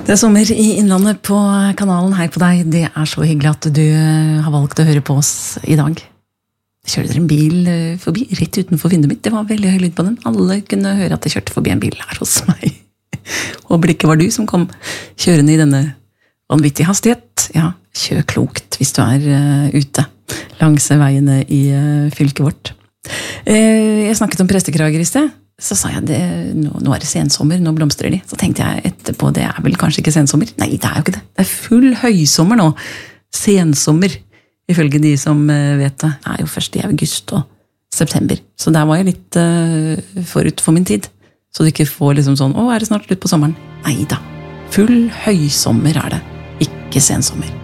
Det sommer i Innlandet på kanalen. Hei på deg, det så hyggelig at du har valgt å høre på oss i dag. Det kjørte en bil forbi, rett utenfor vinduet mitt. Det var veldig høy lyd på den. Alle kunne høre at det kjørte forbi en bil her hos meg. Håper det ikke var du som kom kjørende i denne vanvittige hastighet. Ja, kjør klokt hvis du ute langs veiene i fylket vårt. Jeg snakket om prestekrager i sted. Så sa jeg, nå det sensommer, nå blomstrer de. Så tenkte jeg etterpå, det vel kanskje ikke sensommer? Nei, det jo ikke det. Det full høysommer nå. Sensommer, ifølge de som vet det. Det jo først i august og september. Så der var jeg litt forut for min tid. Så du ikke får liksom sånn, det snart slutt på sommeren? Neida, full høysommer det. Ikke sensommer.